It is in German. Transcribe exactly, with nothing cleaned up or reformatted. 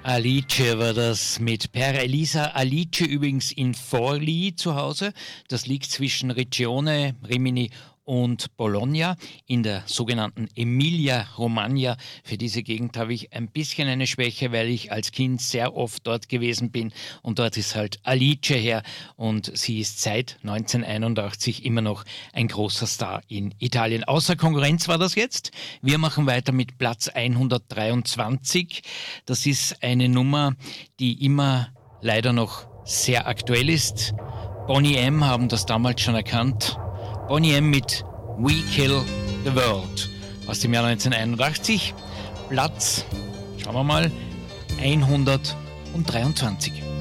Alice war das mit Per Elisa. Alice übrigens in Forlì zu Hause. Das liegt zwischen Regione, Rimini und Bologna in der sogenannten Emilia-Romagna. Für diese Gegend habe ich ein bisschen eine Schwäche, weil ich als Kind sehr oft dort gewesen bin und dort ist halt Alice her und sie ist seit neunzehnhunderteinundachtzig immer noch ein großer Star in Italien. Außer Konkurrenz war das jetzt. Wir machen weiter mit Platz hundertdreiundzwanzig. Das ist eine Nummer, die immer leider noch sehr aktuell ist. Boney M. haben das damals schon erkannt. Boney M. mit We Kill the World aus dem Jahr neunzehnhunderteinundachtzig. Platz, schauen wir mal, hundertdreiundzwanzig.